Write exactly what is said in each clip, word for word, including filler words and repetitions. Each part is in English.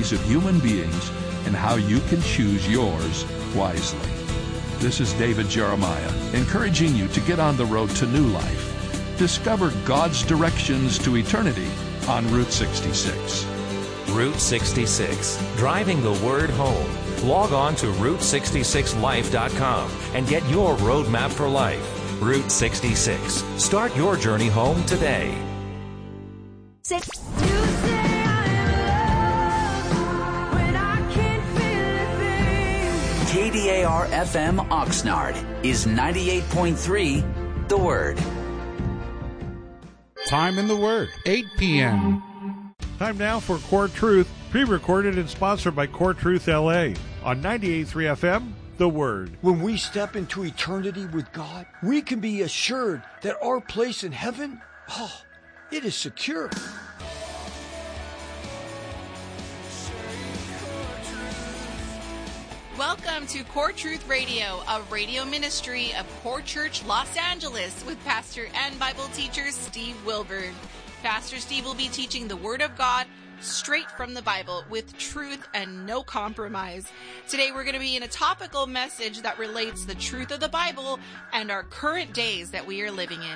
destinies of human beings and how you can choose yours wisely. This is David Jeremiah, encouraging you to get on the road to new life. Discover God's directions to eternity on Route sixty-six. Route sixty-six, driving the word home. Log on to route sixty-six life dot com and get your roadmap for life. Route sixty-six. Start your journey home today. Six. K D A R F M Oxnard is ninety-eight point three, The Word. Time in the Word, eight p.m. Time now for Core Truth, pre-recorded and sponsored by Core Truth L A on ninety-eight point three F M, The Word. When we step into eternity with God, we can be assured that our place in heaven, oh, it is secure. Welcome to Core Truth Radio, a radio ministry of Core Church Los Angeles with pastor and Bible teacher Steve Wilburn. Pastor Steve will be teaching the Word of God straight from the Bible with truth and no compromise. Today we're going to be in a topical message that relates the truth of the Bible and our current days that we are living in.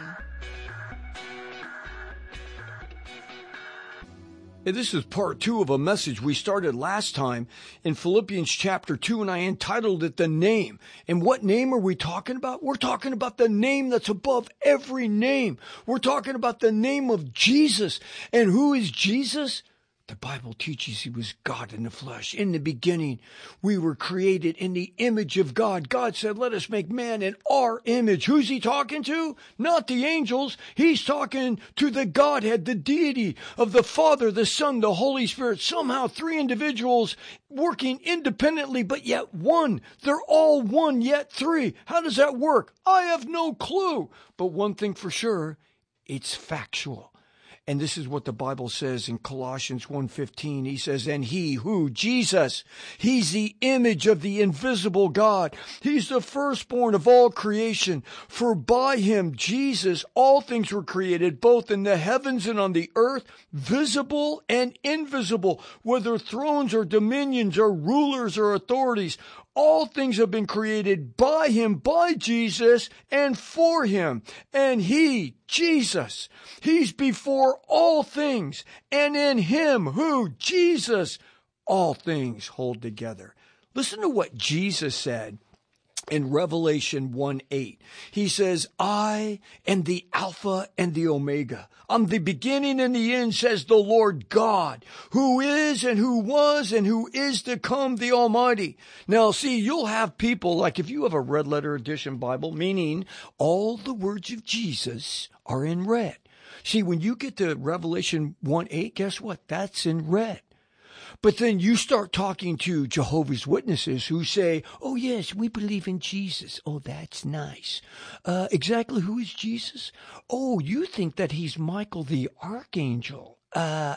And this is part two of a message we started last time in Philippians chapter two, and I entitled it The Name. And what name are we talking about? We're talking about the name that's above every name. We're talking about the name of Jesus. And who is Jesus? The Bible teaches he was God in the flesh. In the beginning, we were created in the image of God. God said, let us make man in our image. Who's he talking to? Not the angels. He's talking to the Godhead, the deity of the Father, the Son, the Holy Spirit. Somehow three individuals working independently, but yet one. They're all one, yet three. How does that work? I have no clue. But one thing for sure, it's factual. And this is what the Bible says in Colossians one fifteen. He says, and he who, Jesus, he's the image of the invisible God. He's the firstborn of all creation. For by him, Jesus, all things were created, both in the heavens and on the earth, visible and invisible, whether thrones or dominions or rulers or authorities. All things have been created by him, by Jesus, and for him. And he, Jesus, he's before all things. And in him, who? Jesus, all things hold together. Listen to what Jesus said in Revelation one eight. He says, I am the Alpha and the Omega. I'm the beginning and the end, says the Lord God, who is and who was and who is to come, the Almighty. Now, see, you'll have people, like if you have a red letter edition Bible, meaning all the words of Jesus are in red. See, when you get to Revelation one eight, guess what? That's in red. But then you start talking to Jehovah's Witnesses who say, oh, yes, we believe in Jesus. Oh, that's nice. Uh, exactly who is Jesus? Oh, you think that he's Michael the Archangel. Uh,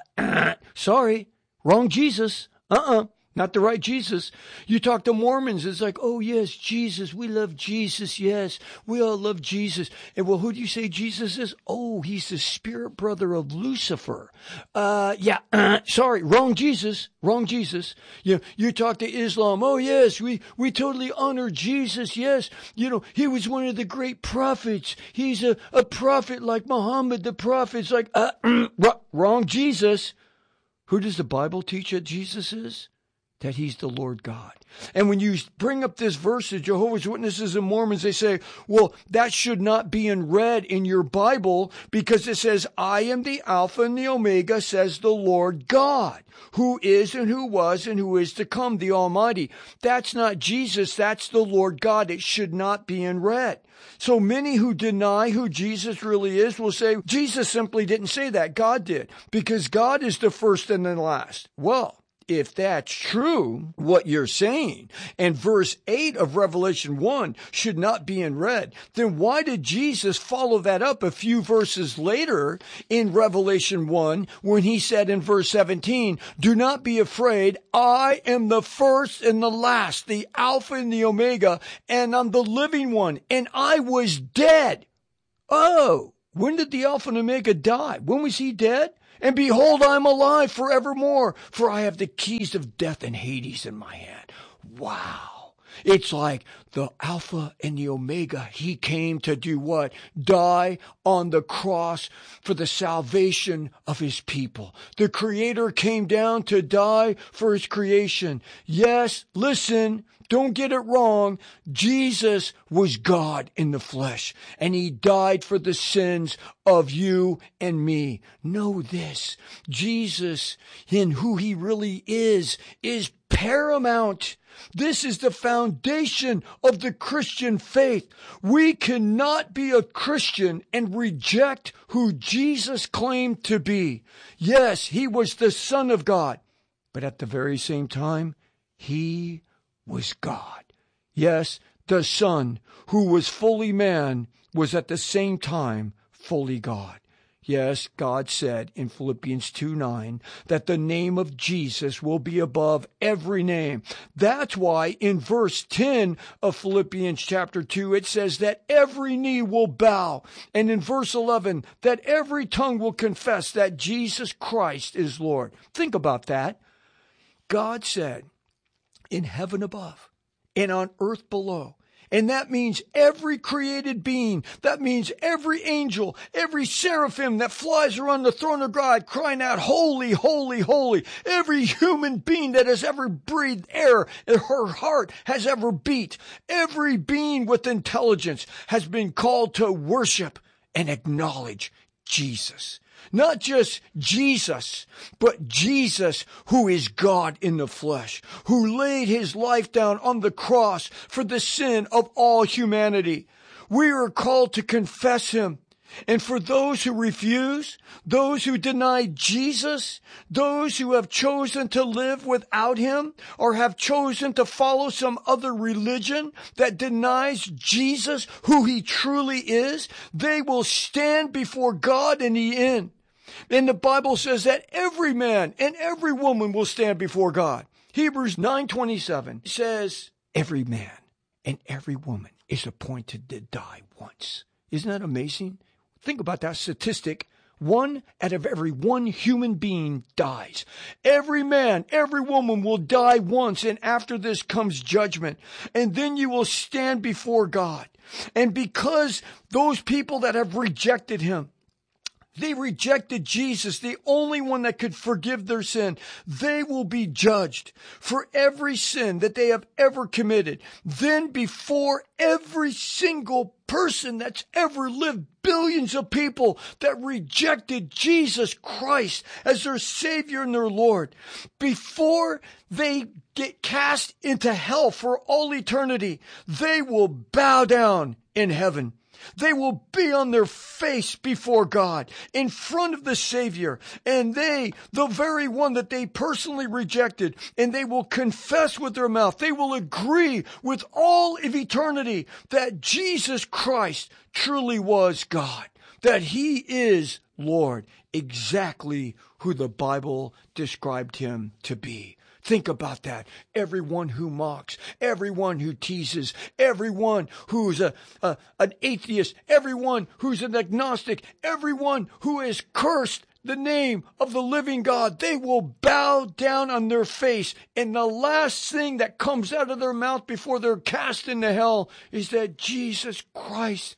sorry, wrong Jesus. Uh-uh. Not the right Jesus. You talk to Mormons, it's like, oh, yes, Jesus. We love Jesus. Yes, we all love Jesus. And well, who do you say Jesus is? Oh, he's the spirit brother of Lucifer. Uh, yeah, uh, sorry, wrong Jesus. Wrong Jesus. You, you talk to Islam. Oh, yes, we, we totally honor Jesus. Yes, you know, he was one of the great prophets. He's a, a prophet like Muhammad the prophet. It's like, uh, wrong Jesus. Who does the Bible teach that Jesus is? That he's the Lord God. And when you bring up this verse to Jehovah's Witnesses and Mormons, they say, well, that should not be in red in your Bible because it says, I am the Alpha and the Omega, says the Lord God, who is and who was and who is to come, the Almighty. That's not Jesus. That's the Lord God. It should not be in red. So many who deny who Jesus really is will say, Jesus simply didn't say that. God did, because God is the first and the last. Well, if that's true, what you're saying, and verse eight of Revelation one should not be in red, then why did Jesus follow that up a few verses later in Revelation one when he said in verse seventeen, do not be afraid, I am the first and the last, the Alpha and the Omega, and I'm the living one, and I was dead. Oh, when did the Alpha and Omega die? When was he dead? And behold, I am alive forevermore, for I have the keys of death and Hades in my hand. Wow. It's like the Alpha and the Omega. He came to do what? Die on the cross for the salvation of his people. The Creator came down to die for his creation. Yes, listen, don't get it wrong. Jesus was God in the flesh, and he died for the sins of you and me. Know this, Jesus, in who he really is, is paramount. This is the foundation of the Christian faith. We cannot be a Christian and reject who Jesus claimed to be. Yes, he was the Son of God, but at the very same time, he was God. Yes, the Son, who was fully man, was at the same time fully God. Yes, God said in Philippians two nine that the name of Jesus will be above every name. That's why in verse ten of Philippians chapter two, it says that every knee will bow. And in verse eleven, that every tongue will confess that Jesus Christ is Lord. Think about that. God said, in heaven above and on earth below. And that means every created being. That means every angel, every seraphim that flies around the throne of God crying out, holy, holy, holy. Every human being that has ever breathed air and her heart has ever beat. Every being with intelligence has been called to worship and acknowledge Jesus. Not just Jesus, but Jesus, who is God in the flesh, who laid his life down on the cross for the sin of all humanity. We are called to confess him. And for those who refuse, those who deny Jesus, those who have chosen to live without him, or have chosen to follow some other religion that denies Jesus, who he truly is, they will stand before God in the end. And the Bible says that every man and every woman will stand before God. Hebrews nine twenty-seven says, every man and every woman is appointed to die once. Isn't that amazing? Think about that statistic. One out of every one human being dies. Every man, every woman will die once, and after this comes judgment. And then you will stand before God. And because those people that have rejected him, they rejected Jesus, the only one that could forgive their sin, they will be judged for every sin that they have ever committed. Then before every single person that's ever lived, billions of people that rejected Jesus Christ as their Savior and their Lord, before they get cast into hell for all eternity, they will bow down in heaven. They will be on their face before God in front of the Savior, and they, the very one that they personally rejected, and they will confess with their mouth, they will agree with all of eternity that Jesus Christ truly was God, that he is Lord, exactly who the Bible described him to be. Think about that. Everyone who mocks, everyone who teases, everyone who's a, a an atheist, everyone who's an agnostic, everyone who has cursed the name of the living God, they will bow down on their face. And the last thing that comes out of their mouth before they're cast into hell is that Jesus Christ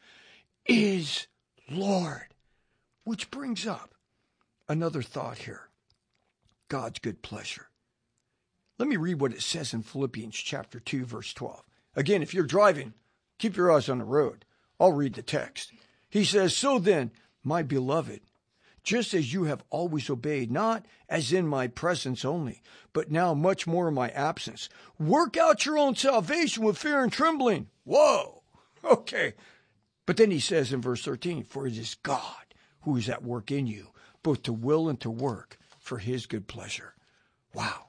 is Lord. Which brings up another thought here. God's good pleasure. Let me read what it says in Philippians chapter two, verse twelve. Again, if you're driving, keep your eyes on the road. I'll read the text. He says, so then, my beloved, just as you have always obeyed, not as in my presence only, but now much more in my absence, work out your own salvation with fear and trembling. Whoa. Okay. But then he says in verse thirteen, for it is God who is at work in you, both to will and to work for his good pleasure. Wow.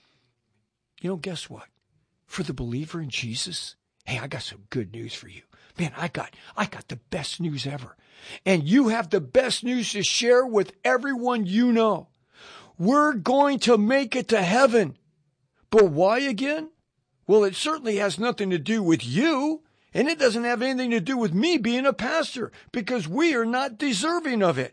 You know, guess what? For the believer in Jesus, hey, I got some good news for you. Man, I got, I got the best news ever. And you have the best news to share with everyone you know. We're going to make it to heaven. But why again? Well, it certainly has nothing to do with you. And it doesn't have anything to do with me being a pastor, because we are not deserving of it.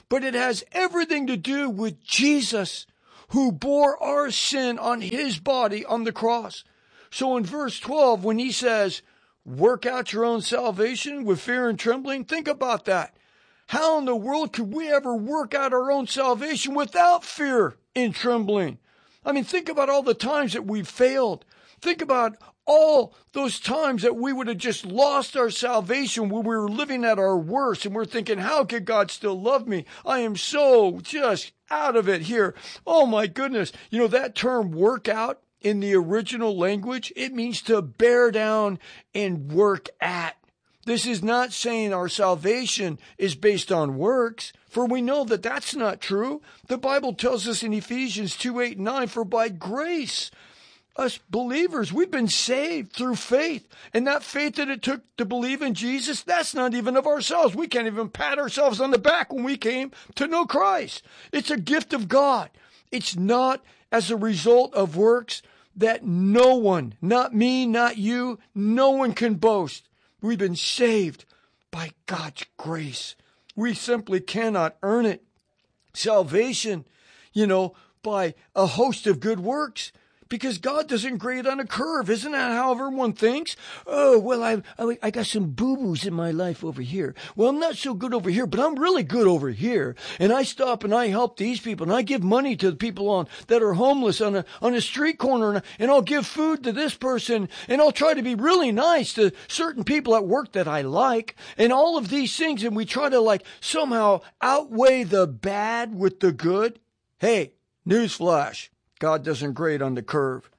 but it has everything to do with Jesus, who bore our sin on his body on the cross. So in verse twelve, when he says, work out your own salvation with fear and trembling, think about that. How in the world could we ever work out our own salvation without fear and trembling? I mean, think about all the times that we've failed. Think about all those times that we would have just lost our salvation when we were living at our worst and we're thinking, how could God still love me? I am so just out of it here. Oh my goodness. You know, that term work out in the original language, it means to bear down and work at. This is not saying our salvation is based on works, for we know that that's not true. The Bible tells us in Ephesians two, eight, and nine, for by grace, us believers, we've been saved through faith. And that faith that it took to believe in Jesus, that's not even of ourselves. We can't even pat ourselves on the back when we came to know Christ. It's a gift of God. It's not as a result of works that no one, not me, not you, no one can boast. We've been saved by God's grace. We simply cannot earn it. Salvation, you know, by a host of good works, because God doesn't grade on a curve. Isn't that how everyone thinks? Oh, well, I, I, I got some boo-boos in my life over here. Well, I'm not so good over here, but I'm really good over here. And I stop and I help these people, and I give money to the people on that are homeless on a, on a street corner, and, and I'll give food to this person, and I'll try to be really nice to certain people at work that I like, and all of these things, and we try to like somehow outweigh the bad with the good. Hey, newsflash. God doesn't grade on the curve.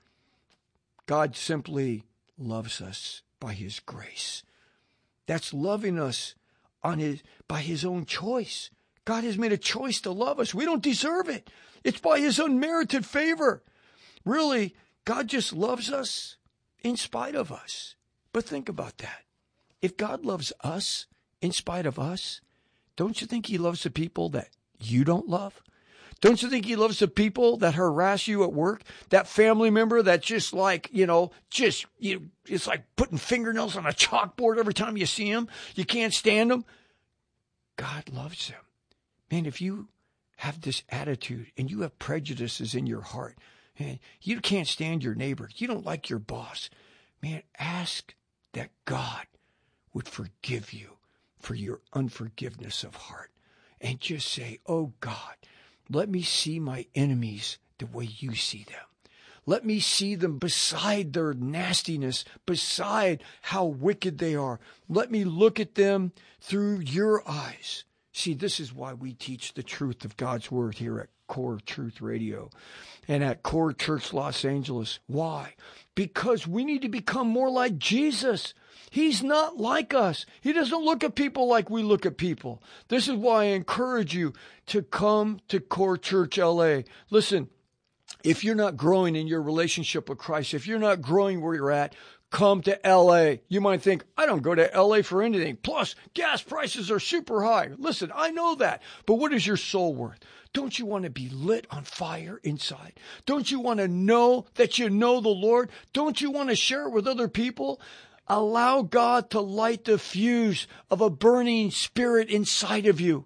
God simply loves us by his grace. That's loving us on his by his own choice. God has made a choice to love us. We don't deserve it. It's by his unmerited favor. Really, God just loves us in spite of us. But think about that. If God loves us in spite of us, don't you think he loves the people that you don't love? Don't you think he loves the people that harass you at work? That family member that just like, you know, just, you, it's like putting fingernails on a chalkboard every time you see him. You can't stand them. God loves them. Man, if you have this attitude and you have prejudices in your heart, and you can't stand your neighbor, you don't like your boss, man, ask that God would forgive you for your unforgiveness of heart. And just say, oh God, let me see my enemies the way you see them. Let me see them beside their nastiness, beside how wicked they are. Let me look at them through your eyes. See, this is why we teach the truth of God's word here at Core Truth Radio and at Core Church Los Angeles. Why? Because we need to become more like Jesus. He's not like us. He doesn't look at people like we look at people. This is why I encourage you to come to Core Church L A. Listen, if you're not growing in your relationship with Christ, if you're not growing where you're at, come to L A. You might think, I don't go to L A for anything. Plus, gas prices are super high. Listen, I know that. But what is your soul worth? Don't you want to be lit on fire inside? Don't you want to know that you know the Lord? Don't you want to share it with other people? Allow God to light the fuse of a burning spirit inside of you.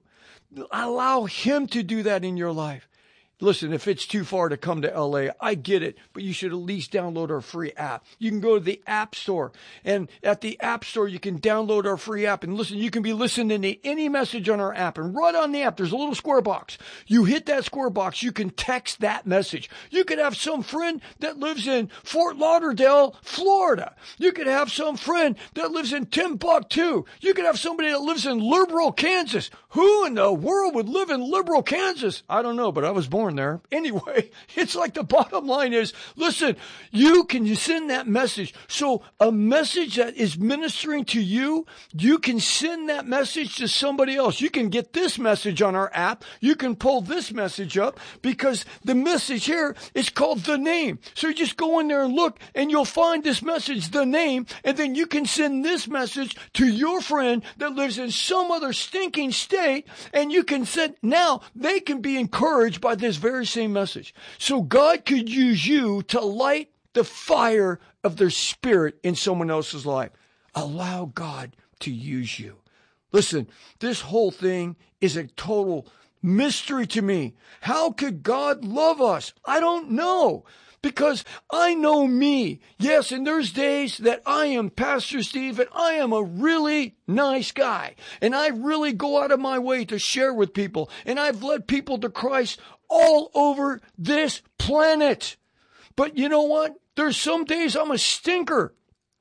Allow him to do that in your life. Listen, if it's too far to come to L A, I get it, but you should at least download our free app. You can go to the App Store, and at the App Store, you can download our free app. And listen, you can be listening to any message on our app. And right on the app, there's a little square box. You hit that square box, you can text that message. You could have some friend that lives in Fort Lauderdale, Florida. You could have some friend that lives in Timbuktu. You could have somebody that lives in Liberal, Kansas. Who in the world would live in Liberal, Kansas? I don't know, but I was born there. Anyway, it's like the bottom line is, listen, you can send that message. So a message that is ministering to you, you can send that message to somebody else. You can get this message on our app. You can pull this message up because the message here is called The Name. So you just go in there and look and you'll find this message, The Name, and then you can send this message to your friend that lives in some other stinking state, and you can send, now they can be encouraged by this very same message. So God could use you to light the fire of their spirit in someone else's life. Allow God to use you. Listen, this whole thing is a total mystery to me. How could God love us? I don't know. Because I know me. Yes, and there's days that I am Pastor Steve and I am a really nice guy. And I really go out of my way to share with people. And I've led people to Christ all over this planet. But you know what? There's some days I'm a stinker.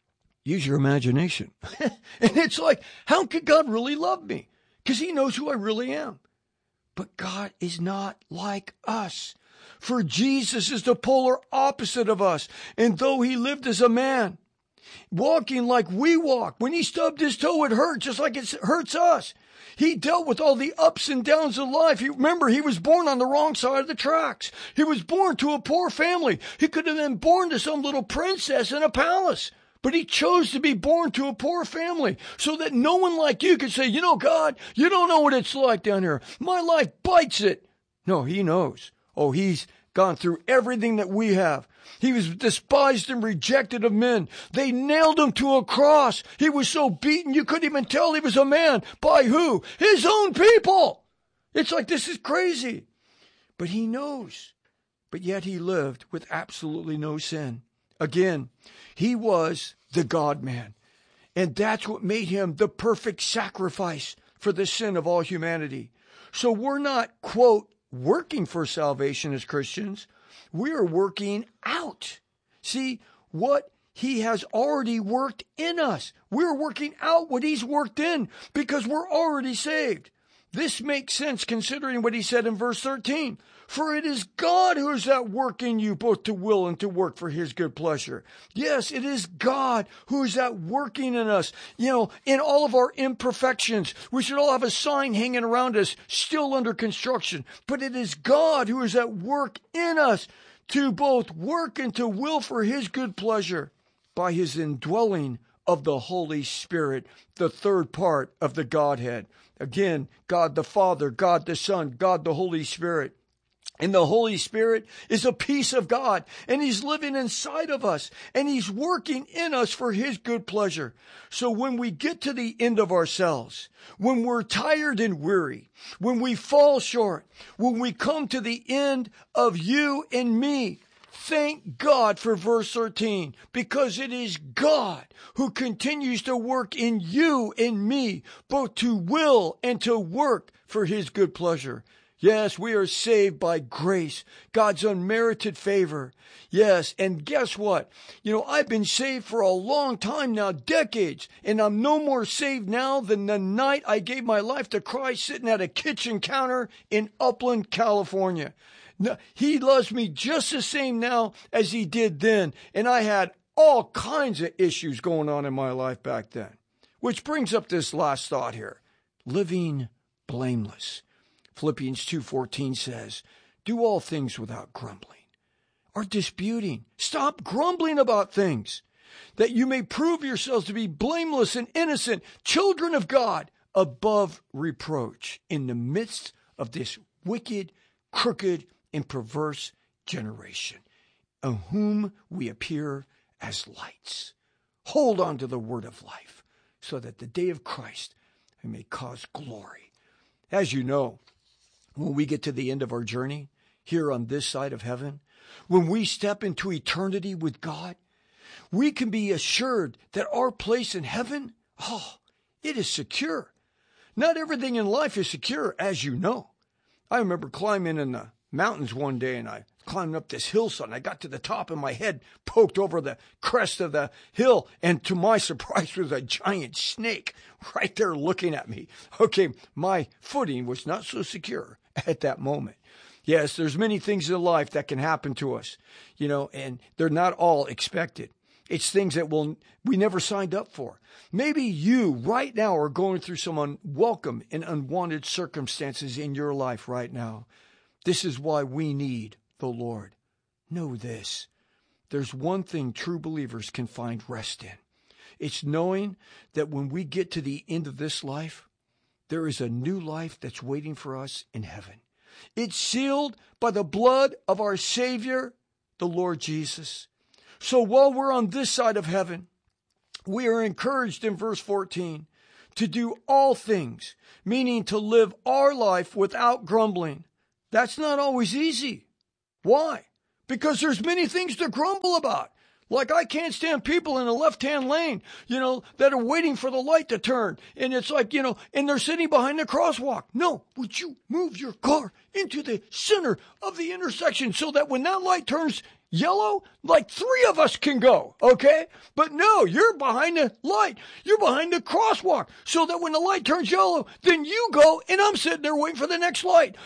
Use your imagination. And it's like, how could God really love me? Because he knows who I really am. But God is not like us. For Jesus is the polar opposite of us. And though he lived as a man, walking like we walk, when he stubbed his toe, it hurt just like it hurts us. He dealt with all the ups and downs of life. He, remember, he was born on the wrong side of the tracks. He was born to a poor family. He could have been born to some little princess in a palace. But he chose to be born to a poor family so that no one like you could say, you know, God, you don't know what it's like down here. My life bites it. No, he knows. Oh, he's gone through everything that we have. He was despised and rejected of men. They nailed him to a cross. He was so beaten you couldn't even tell he was a man. By who? His own people. It's like, this is crazy. But he knows. But yet he lived with absolutely no sin. Again, he was the God-man. And that's what made him the perfect sacrifice for the sin of all humanity. So we're not, quote, working for salvation as Christians. We're working out. See, what he has already worked in us. We're working out what he's worked in because we're already saved. This makes sense considering what he said in verse thirteen. For it is God who is at work in you, both to will and to work for his good pleasure. Yes, it is God who is at working in us. You know, in all of our imperfections, we should all have a sign hanging around us, still under construction. But it is God who is at work in us to both work and to will for his good pleasure by his indwelling of the Holy Spirit, the third part of the Godhead. Again, God the Father, God the Son, God the Holy Spirit. And the Holy Spirit is a piece of God, and he's living inside of us, and he's working in us for his good pleasure. So when we get to the end of ourselves, when we're tired and weary, when we fall short, when we come to the end of you and me, thank God for verse thirteen, because it is God who continues to work in you and me, both to will and to work for his good pleasure. Yes, we are saved by grace, God's unmerited favor. Yes, and guess what? You know, I've been saved for a long time now, decades, and I'm no more saved now than the night I gave my life to Christ sitting at a kitchen counter in Upland, California. No, he loves me just the same now as he did then, and I had all kinds of issues going on in my life back then. Which brings up this last thought here, living blameless. Philippians two fourteen says, do all things without grumbling or disputing. Stop grumbling about things, that you may prove yourselves to be blameless and innocent, children of God, above reproach, in the midst of this wicked, crooked, and perverse generation, of whom we appear as lights. Hold on to the word of life, so that the day of Christ may cause glory. As you know, when we get to the end of our journey here on this side of heaven, when we step into eternity with God, we can be assured that our place in heaven, oh, it is secure. Not everything in life is secure, as you know. I remember climbing in the mountains one day, and I climbed up this hillside, and I got to the top, and my head poked over the crest of the hill, and to my surprise was a giant snake right there looking at me. Okay, my footing was not so secure at that moment. Yes, there's many things in life that can happen to us, you know, and they're not all expected. It's things that we'll, we never signed up for. Maybe you right now are going through some unwelcome and unwanted circumstances in your life right now. This is why we need the Lord. Know this. There's one thing true believers can find rest in. It's knowing that when we get to the end of this life, there is a new life that's waiting for us in heaven. It's sealed by the blood of our Savior, the Lord Jesus. So while we're on this side of heaven, we are encouraged in verse fourteen to do all things, meaning to live our life without grumbling. That's not always easy. Why? Because there's many things to grumble about. Like I can't stand people in the left-hand lane, you know, that are waiting for the light to turn. And it's like, you know, and they're sitting behind the crosswalk. No, would you move your car into the center of the intersection so that when that light turns yellow, like three of us can go, okay? But no, you're behind the light. You're behind the crosswalk so that when the light turns yellow, then you go and I'm sitting there waiting for the next light.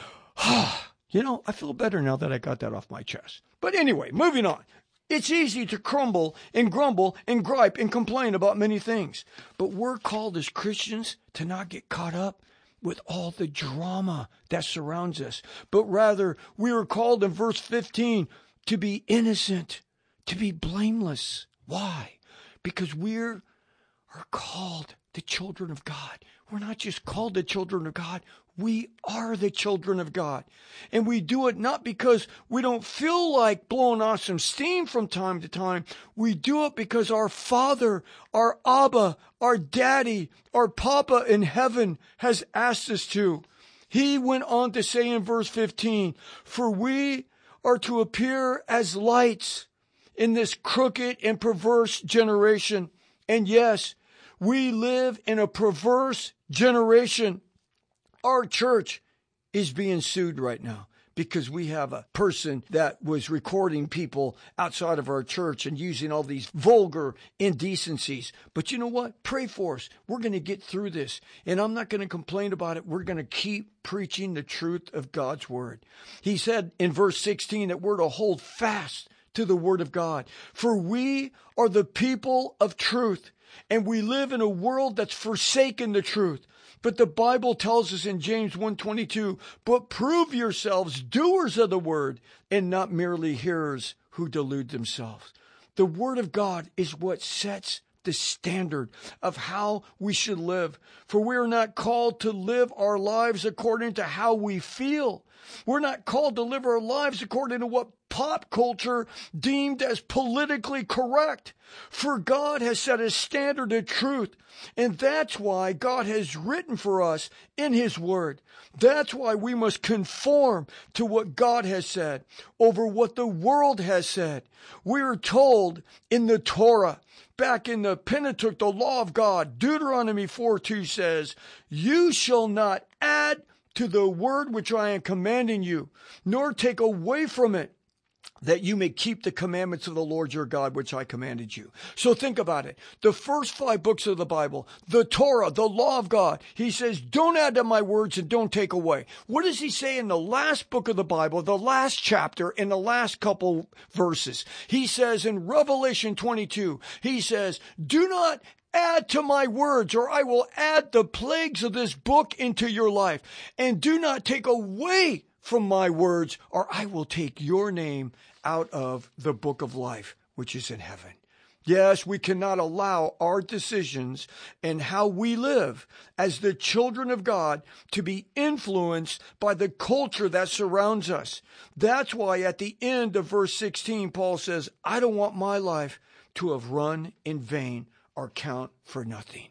You know, I feel better now that I got that off my chest. But anyway, moving on. It's easy to crumble and grumble and gripe and complain about many things. But we're called as Christians to not get caught up with all the drama that surrounds us. But rather, we are called in verse fifteen to be innocent, to be blameless. Why? Because we're are called the children of God. We're not just called the children of God. We are the children of God. And we do it not because we don't feel like blowing off some steam from time to time. We do it because our Father, our Abba, our Daddy, our Papa in heaven has asked us to. He went on to say in verse fifteen, for we are to appear as lights in this crooked and perverse generation. And yes, we live in a perverse generation. Our church is being sued right now because we have a person that was recording people outside of our church and using all these vulgar indecencies. But you know what? Pray for us. We're going to get through this. And I'm not going to complain about it. We're going to keep preaching the truth of God's word. He said in verse sixteen that we're to hold fast to the word of God. For we are the people of truth, and we live in a world that's forsaken the truth. But the Bible tells us in James one twenty-two, but prove yourselves doers of the word and not merely hearers who delude themselves. The word of God is what sets the standard of how we should live. For we are not called to live our lives according to how we feel. We're not called to live our lives according to what pop culture deemed as politically correct. For God has set a standard of truth. And that's why God has written for us in his word. That's why we must conform to what God has said over what the world has said. We are told in the Torah, back in the Pentateuch, the law of God, Deuteronomy four two says, you shall not add to the word which I am commanding you, nor take away from it, that you may keep the commandments of the Lord your God, which I commanded you. So think about it. The first five books of the Bible, the Torah, the law of God, he says, don't add to my words and don't take away. What does he say in the last book of the Bible, the last chapter, in the last couple verses? He says in Revelation twenty-two, he says, do not add to my words, or I will add the plagues of this book into your life. And do not take away from my words, or I will take your name out of the book of life, which is in heaven. Yes, we cannot allow our decisions and how we live as the children of God to be influenced by the culture that surrounds us. That's why at the end of verse sixteen, Paul says, I don't want my life to have run in vain or count for nothing.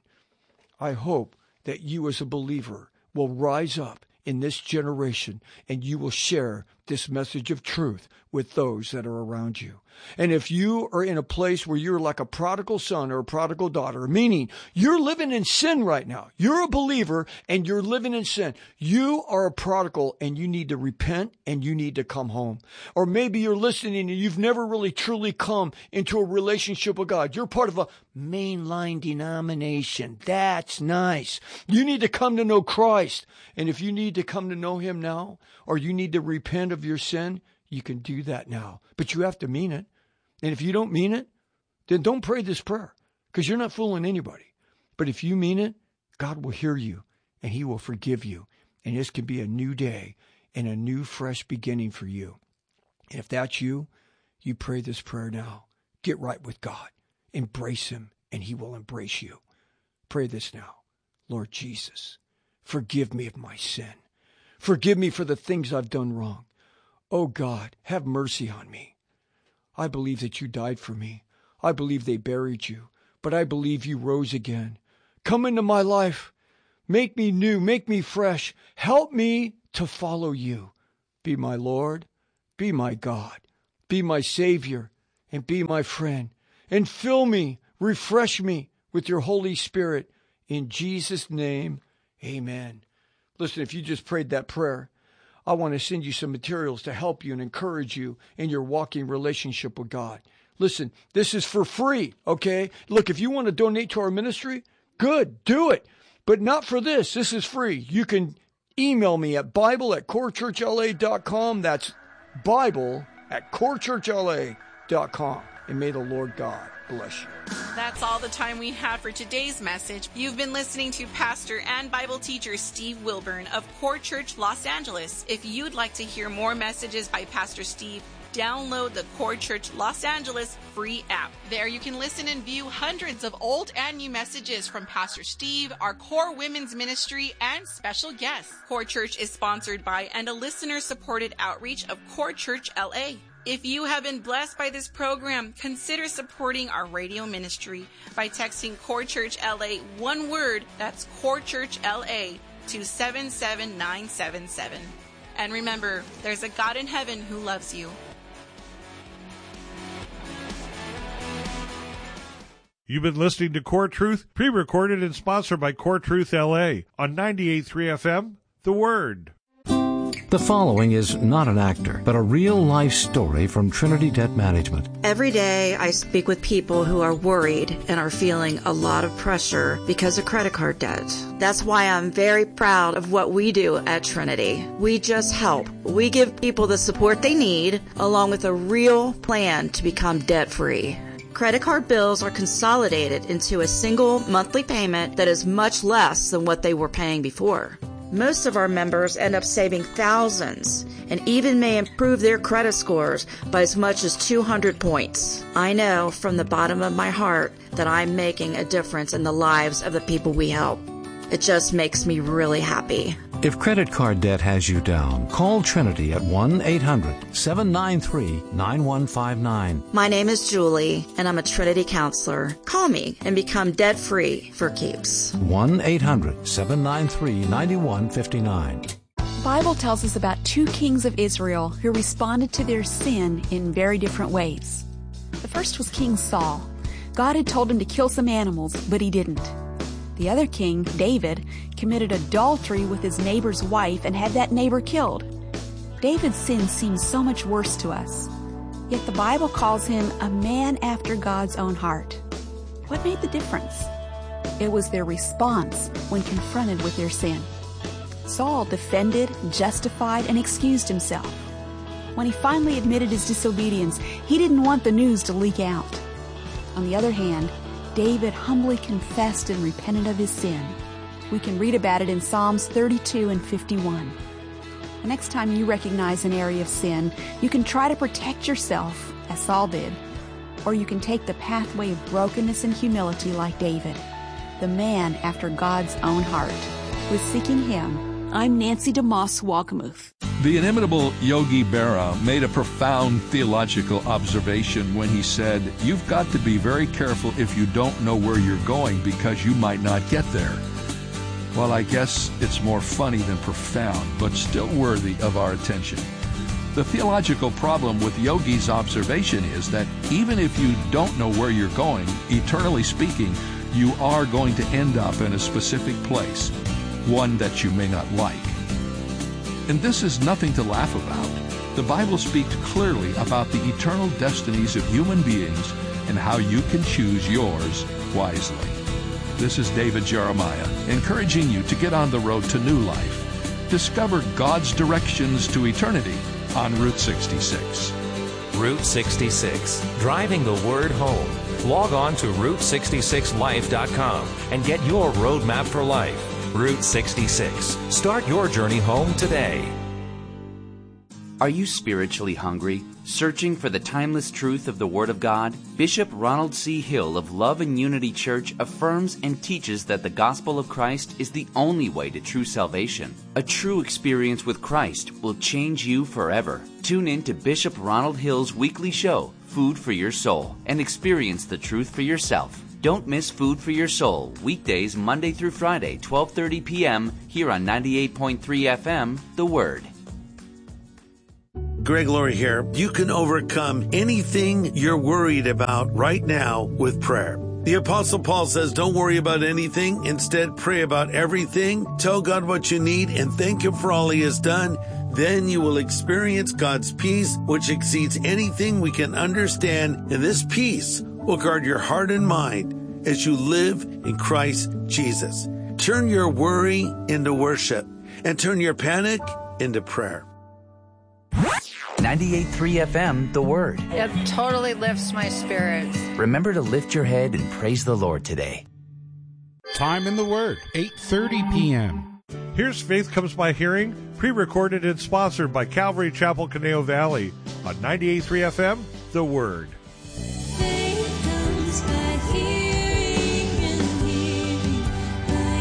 I hope that you as a believer will rise up in this generation and you will share this message of truth with those that are around you. And if you are in a place where you're like a prodigal son or a prodigal daughter, meaning you're living in sin right now, you're a believer and you're living in sin, you are a prodigal and you need to repent and you need to come home. Or maybe you're listening and you've never really truly come into a relationship with God. You're part of a mainline denomination. That's nice. You need to come to know Christ. And if you need to come to know him now, or you need to repent of your sin, you can do that now. But you have to mean it. And if you don't mean it, then don't pray this prayer, because you're not fooling anybody. But if you mean it, God will hear you and he will forgive you. And this can be a new day and a new fresh beginning for you. And if that's you, you pray this prayer now. Get right with God. Embrace him and he will embrace you. Pray this now. Lord Jesus, forgive me of my sin. Forgive me for the things I've done wrong. Oh God, have mercy on me. I believe that you died for me. I believe they buried you, but I believe you rose again. Come into my life. Make me new. Make me fresh. Help me to follow you. Be my Lord. Be my God. Be my Savior. And be my friend. And fill me, refresh me with your Holy Spirit. In Jesus' name, amen. Listen, if you just prayed that prayer, I want to send you some materials to help you and encourage you in your walking relationship with God. Listen, this is for free, okay? Look, if you want to donate to our ministry, good, do it. But not for this. This is free. You can email me at Bible at core church L A dot com. That's Bible at core church L A dot com. And may the Lord God bless you. That's all the time we have for today's message. You've been listening to Pastor and Bible teacher Steve Wilburn of Core Church Los Angeles. If you'd like to hear more messages by Pastor Steve, download the Core Church Los Angeles free app. There you can listen and view hundreds of old and new messages from Pastor Steve, our Core Women's Ministry, and special guests. Core Church is sponsored by and a listener-supported outreach of Core Church L A. If you have been blessed by this program, consider supporting our radio ministry by texting Core Church L A, one word, that's Core Church L A, to seven seven nine seven seven. And remember, there's a God in heaven who loves you. You've been listening to Core Truth, pre-recorded and sponsored by Core Truth L A on ninety-eight point three F M, The Word. The following is not an actor, but a real-life story from Trinity Debt Management. Every day I speak with people who are worried and are feeling a lot of pressure because of credit card debt. That's why I'm very proud of what we do at Trinity. We just help. We give people the support they need, along with a real plan to become debt-free. Credit card bills are consolidated into a single monthly payment that is much less than what they were paying before. Most of our members end up saving thousands and even may improve their credit scores by as much as two hundred points. I know from the bottom of my heart that I'm making a difference in the lives of the people we help. It just makes me really happy. If credit card debt has you down, call Trinity at one eight hundred seven nine three nine one five nine. My name is Julie, and I'm a Trinity counselor. Call me and become debt-free for keeps. one eight hundred seven nine three nine one five nine. The Bible tells us about two kings of Israel who responded to their sin in very different ways. The first was King Saul. God had told him to kill some animals, but he didn't. The other king, David, committed adultery with his neighbor's wife and had that neighbor killed. David's sin seems so much worse to us, yet the Bible calls him a man after God's own heart. What made the difference? It was their response when confronted with their sin. Saul defended, justified, and excused himself. When he finally admitted his disobedience, he didn't want the news to leak out. On the other hand, David humbly confessed and repented of his sin. We can read about it in Psalms thirty-two and fifty-one. The next time you recognize an area of sin, you can try to protect yourself, as Saul did, or you can take the pathway of brokenness and humility like David, the man after God's own heart. With Seeking Him, I'm Nancy DeMoss Walkamuth. The inimitable Yogi Berra made a profound theological observation when he said, "You've got to be very careful if you don't know where you're going because you might not get there." Well, I guess it's more funny than profound, but still worthy of our attention. The theological problem with Yogi's observation is that even if you don't know where you're going, eternally speaking, you are going to end up in a specific place, one that you may not like. And this is nothing to laugh about. The Bible speaks clearly about the eternal destinies of human beings and how you can choose yours wisely. This is David Jeremiah, encouraging you to get on the road to new life. Discover God's directions to eternity on Route sixty-six. Route sixty-six, driving the word home. Log on to route sixty-six life dot com and get your roadmap for life. Route sixty-six. Start your journey home today. Are you spiritually hungry, searching for the timeless truth of the Word of God? Bishop Ronald C. Hill of Love and Unity Church affirms and teaches that the gospel of Christ is the only way to true salvation. A true experience with Christ will change you forever. Tune in to Bishop Ronald Hill's weekly show, Food for Your Soul, and experience the truth for yourself. Don't miss Food for Your Soul, weekdays Monday through Friday, twelve thirty p.m. here on ninety-eight point three F M, The Word. Greg Laurie here. You can overcome anything you're worried about right now with prayer. The Apostle Paul says, don't worry about anything. Instead, pray about everything. Tell God what you need and thank Him for all He has done. Then you will experience God's peace, which exceeds anything we can understand. And this peace will guard your heart and mind as you live in Christ Jesus. Turn your worry into worship and turn your panic into prayer. ninety-eight point three F M, The Word. It totally lifts my spirits. Remember to lift your head and praise the Lord today. Time in the Word, eight thirty p.m. Here's Faith Comes by Hearing, pre-recorded and sponsored by Calvary Chapel, Conejo Valley on ninety-eight point three F M, The Word. Faith comes by hearing and hearing by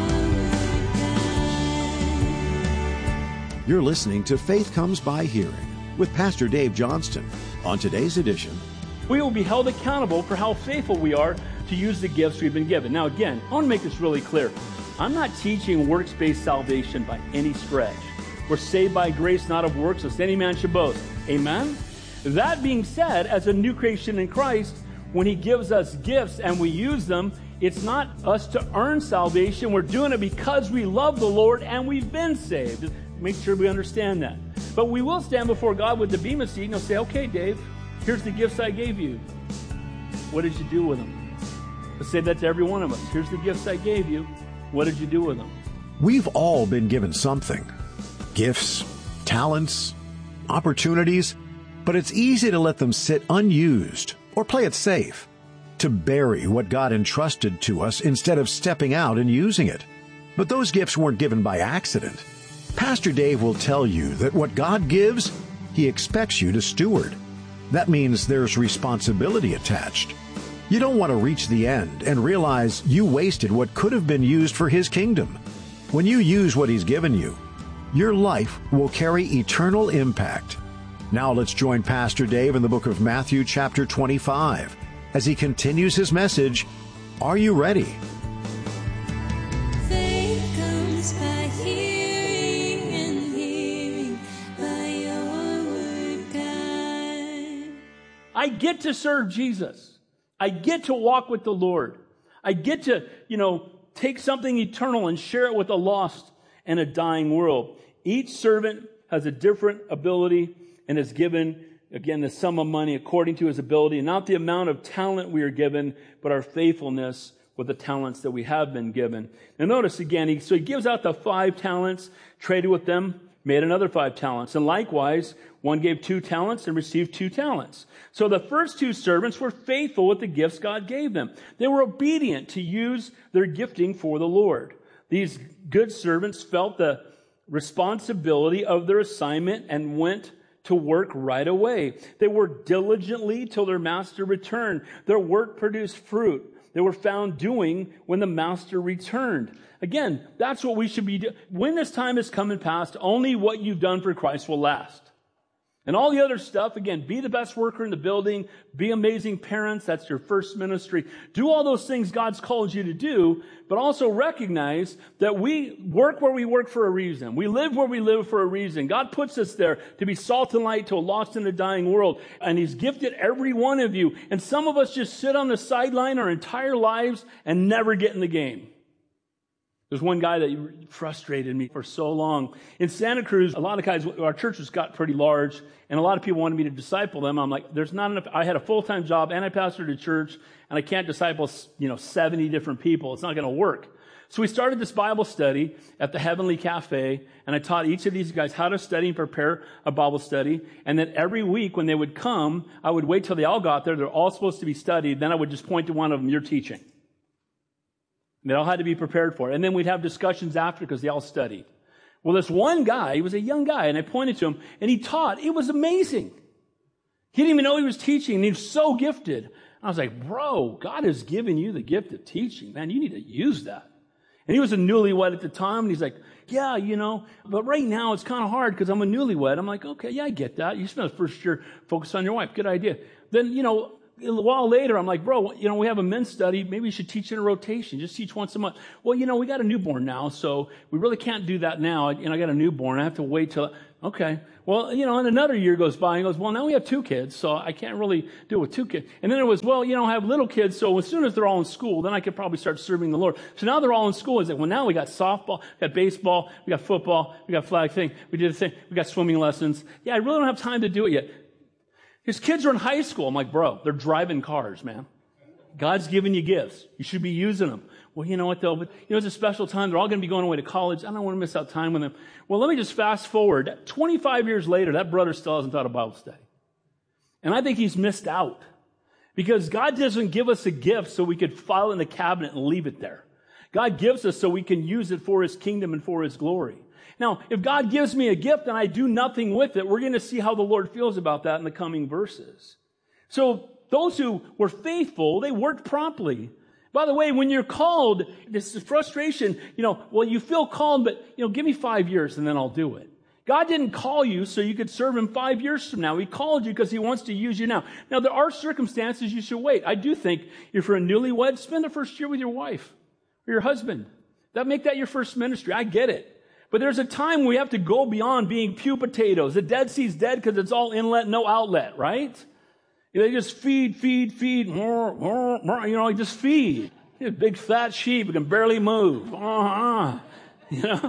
your word, God. You're listening to Faith Comes by Hearing with Pastor Dave Johnston. On today's edition, we will be held accountable for how faithful we are to use the gifts we've been given. Now again, I want to make this really clear. I'm not teaching works-based salvation by any stretch. We're saved by grace, not of works, lest any man should boast. Amen? That being said, as a new creation in Christ, when He gives us gifts and we use them, it's not us to earn salvation. We're doing it because we love the Lord and we've been saved. Make sure we understand that. But we will stand before God with the bema seat and He'll say, okay, Dave, here's the gifts I gave you. What did you do with them? Let's say that to every one of us. Here's the gifts I gave you. What did you do with them? We've all been given something. Gifts, talents, opportunities, but it's easy to let them sit unused or play it safe, to bury what God entrusted to us instead of stepping out and using it. But those gifts weren't given by accident. Pastor Dave will tell you that what God gives, He expects you to steward. That means there's responsibility attached. You don't want to reach the end and realize you wasted what could have been used for His kingdom. When you use what He's given you, your life will carry eternal impact. Now let's join Pastor Dave in the book of Matthew chapter twenty-five as he continues his message, Are You Ready? Faith comes by hearing and hearing by your word, God. I get to serve Jesus. I get to walk with the Lord. I get to, you know, take something eternal and share it with a lost and a dying world. Each servant has a different ability and is given, again, the sum of money according to his ability, and not the amount of talent we are given, but our faithfulness with the talents that we have been given. And notice again, he, so he gives out the five talents, traded with them, made another five talents. And likewise, one gave two talents and received two talents. So the first two servants were faithful with the gifts God gave them. They were obedient to use their gifting for the Lord. These good servants felt the responsibility of their assignment and went to work right away. They worked diligently till their master returned. Their work produced fruit. They were found doing when the master returned. Again, that's what we should be doing. When this time has come and passed, only what you've done for Christ will last. And all the other stuff, again, be the best worker in the building, be amazing parents, that's your first ministry. Do all those things God's called you to do, but also recognize that we work where we work for a reason. We live where we live for a reason. God puts us there to be salt and light to a lost and a dying world, and He's gifted every one of you. And some of us just sit on the sideline our entire lives and never get in the game. There's one guy that frustrated me for so long. In Santa Cruz, a lot of guys, our churches got pretty large, and a lot of people wanted me to disciple them. I'm like, there's not enough. I had a full-time job, and I pastored a church, and I can't disciple, you know, seventy different people. It's not going to work. So we started this Bible study at the Heavenly Cafe, and I taught each of these guys how to study and prepare a Bible study. And then every week when they would come, I would wait till they all got there. They're all supposed to be studied. Then I would just point to one of them, you're teaching. They all had to be prepared for it. And then we'd have discussions after because they all studied. Well, this one guy, he was a young guy, and I pointed to him, and he taught. It was amazing. He didn't even know he was teaching, and he was so gifted. I was like, bro, God has given you the gift of teaching. Man, you need to use that. And he was a newlywed at the time, and he's like, yeah, you know, but right now it's kind of hard because I'm a newlywed. I'm like, okay, yeah, I get that. You spent the first year focused on your wife. Good idea. Then, you know, a while later, I'm like, bro, you know, we have a men's study. Maybe you should teach in a rotation. Just teach once a month. Well, you know, we got a newborn now, so we really can't do that now. And I got a newborn. I have to wait till, okay. Well, you know, and another year goes by and goes, well, now we have two kids, so I can't really do it with two kids. And then it was, well, you know, I have little kids, so as soon as they're all in school, then I could probably start serving the Lord. So now they're all in school. It's like, well, now we got softball, we got baseball, we got football, we got flag thing, we did a thing, we got swimming lessons. Yeah, I really don't have time to do it yet. His kids are in high school. I'm like, bro, they're driving cars, man. God's giving you gifts. You should be using them. Well, you know what, though? But, you know, it's a special time. They're all going to be going away to college. I don't want to miss out time with them. Well, let me just fast forward. twenty-five years later, that brother still hasn't taught a Bible study. And I think he's missed out. Because God doesn't give us a gift so we could file it in the cabinet and leave it there. God gives us so we can use it for His kingdom and for His glory. Now, if God gives me a gift and I do nothing with it, we're going to see how the Lord feels about that in the coming verses. So, those who were faithful, they worked promptly. By the way, when you're called, this frustration, you know, well, you feel called, but, you know, give me five years and then I'll do it. God didn't call you so you could serve Him five years from now. He called you because He wants to use you now. Now, there are circumstances you should wait. I do think if you're a newlywed, spend the first year with your wife or your husband. That make that your first ministry. I get it. But there's a time we have to go beyond being pew potatoes. The Dead Sea's dead because it's all inlet, no outlet, right? They just feed, feed, feed, you know, just feed. A big fat sheep who can barely move. Uh-huh. You know?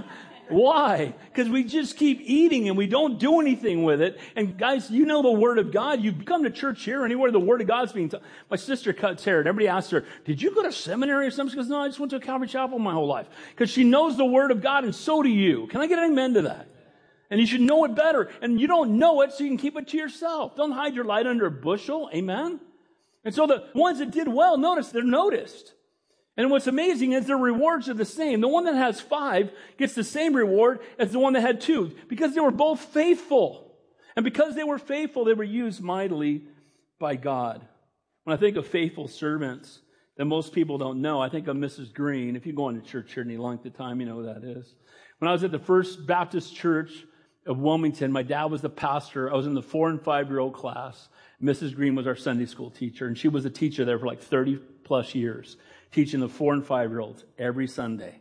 Why? Because we just keep eating and we don't do anything with it. And guys, you know the Word of God. You come to church here, anywhere the Word of God's being taught. My sister cuts hair and everybody asks her, did you go to seminary or something? She goes, no, I just went to a Calvary Chapel my whole life. Because she knows the Word of God and so do you. Can I get an amen to that? And you should know it better. And you don't know it, so you can keep it to yourself. Don't hide your light under a bushel. Amen? And so the ones that did well, notice they're noticed. And what's amazing is their rewards are the same. The one that has five gets the same reward as the one that had two, because they were both faithful. And because they were faithful, they were used mightily by God. When I think of faithful servants that most people don't know, I think of Missus Green. If you go into church here any length of time, you know who that is. When I was at the First Baptist Church of Wilmington, my dad was the pastor. I was in the four and five-year-old class. Missus Green was our Sunday school teacher, and she was a teacher there for like thirty plus years, teaching the four and five-year-olds every Sunday.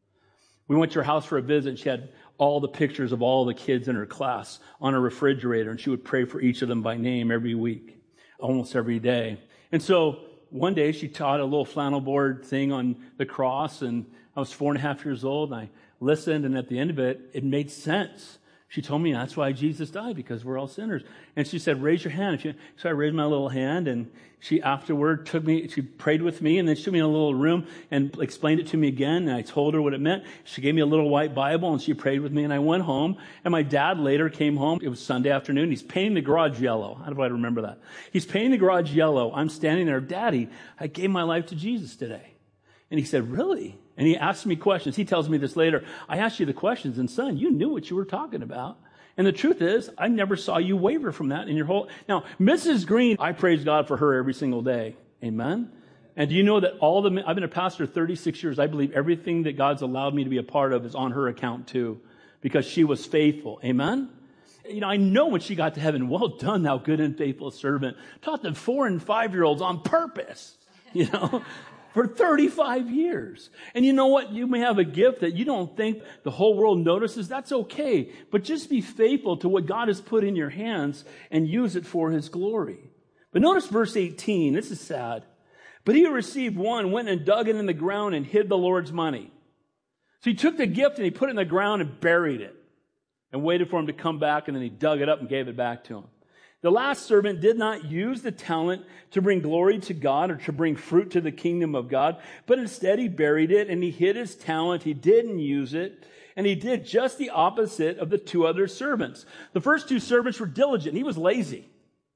We went to her house for a visit, and she had all the pictures of all the kids in her class on her refrigerator, and she would pray for each of them by name every week, almost every day. And so one day she taught a little flannel board thing on the cross, and I was four and a half years old, and I listened, and at the end of it, it made sense. She told me that's why Jesus died, because we're all sinners. And she said, raise your hand. So I raised my little hand, and she afterward took me, she prayed with me, and then she took me in a little room and explained it to me again, and I told her what it meant. She gave me a little white Bible, and she prayed with me, and I went home. And my dad later came home. It was Sunday afternoon. He's painting the garage yellow. How do I remember that? He's painting the garage yellow. I'm standing there, Daddy, I gave my life to Jesus today. And he said, really? And he asked me questions. He tells me this later. I asked you the questions, and son, you knew what you were talking about. And the truth is, I never saw you waver from that in your whole... Now, Missus Green, I praise God for her every single day. Amen? And do you know that all the... I've been a pastor thirty-six years. I believe everything that God's allowed me to be a part of is on her account too, because she was faithful. Amen? You know, I know when she got to heaven, well done, thou good and faithful servant. Taught the four and five-year-olds on purpose, you know, for thirty-five years. And you know what? You may have a gift that you don't think the whole world notices. That's okay. But just be faithful to what God has put in your hands and use it for His glory. But notice verse eighteen. This is sad. But he who received one went and dug it in the ground and hid the Lord's money. So he took the gift and he put it in the ground and buried it and waited for him to come back, and then he dug it up and gave it back to him. The last servant did not use the talent to bring glory to God or to bring fruit to the kingdom of God, but instead he buried it and he hid his talent. He didn't use it, and he did just the opposite of the two other servants. The first two servants were diligent. He was lazy.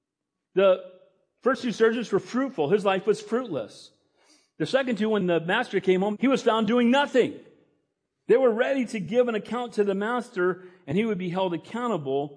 The first two servants were fruitful. His life was fruitless. The second two, when the master came home, he was found doing nothing. They were ready to give an account to the master, and he would be held accountable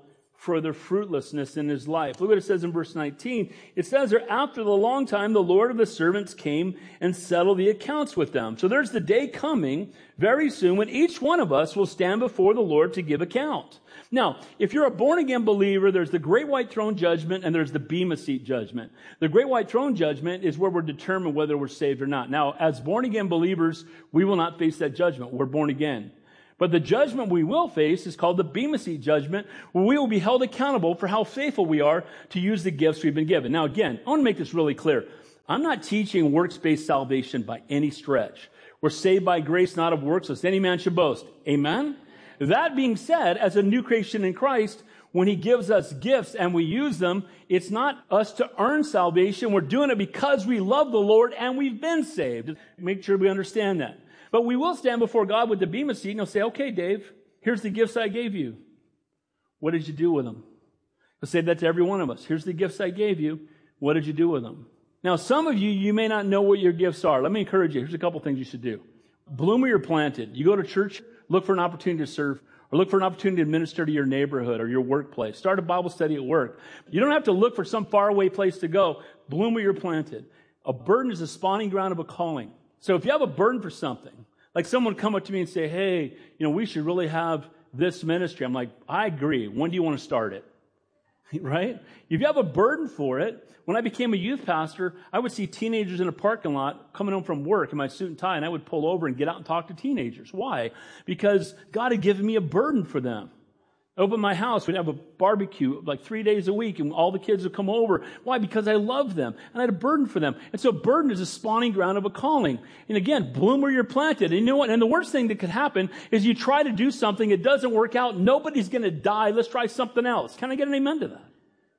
for their fruitlessness in his life. Look what it says in verse nineteen. It says there, after the long time, the Lord of the servants came and settled the accounts with them. So there's the day coming very soon when each one of us will stand before the Lord to give account. Now, if you're a born-again believer, there's the great white throne judgment and there's the bema seat judgment. The great white throne judgment is where we're determined whether we're saved or not. Now, as born-again believers, we will not face that judgment. We're born again. But the judgment we will face is called the bema seat judgment, where we will be held accountable for how faithful we are to use the gifts we've been given. Now, again, I want to make this really clear. I'm not teaching works-based salvation by any stretch. We're saved by grace, not of works, lest any man should boast. Amen? That being said, as a new creation in Christ, when he gives us gifts and we use them, it's not us to earn salvation. We're doing it because we love the Lord and we've been saved. Make sure we understand that. But we will stand before God with the bema seat and he'll say, okay, Dave, here's the gifts I gave you. What did you do with them? He'll say that to every one of us. Here's the gifts I gave you. What did you do with them? Now, some of you, you may not know what your gifts are. Let me encourage you. Here's a couple things you should do. Bloom where you're planted. You go to church, look for an opportunity to serve, or look for an opportunity to minister to your neighborhood or your workplace. Start a Bible study at work. You don't have to look for some faraway place to go. Bloom where you're planted. A burden is a spawning ground of a calling. So if you have a burden for something, like someone come up to me and say, hey, you know, we should really have this ministry. I'm like, I agree. When do you want to start it? Right? If you have a burden for it, when I became a youth pastor, I would see teenagers in a parking lot coming home from work in my suit and tie, and I would pull over and get out and talk to teenagers. Why? Because God had given me a burden for them. I opened my house, we'd have a barbecue like three days a week, and all the kids would come over. Why? Because I love them, and I had a burden for them. And so burden is a spawning ground of a calling. And again, bloom where you're planted. And you know what? And the worst thing that could happen is you try to do something, it doesn't work out, nobody's going to die, let's try something else. Can I get an amen to that?